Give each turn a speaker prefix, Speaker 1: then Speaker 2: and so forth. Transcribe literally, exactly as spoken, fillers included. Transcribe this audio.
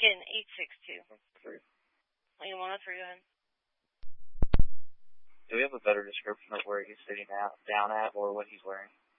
Speaker 1: Lincoln eight six two.
Speaker 2: Three.
Speaker 1: Lincoln one oh three, go ahead.
Speaker 2: Do we have a better description of where he's sitting out, down at or what he's wearing?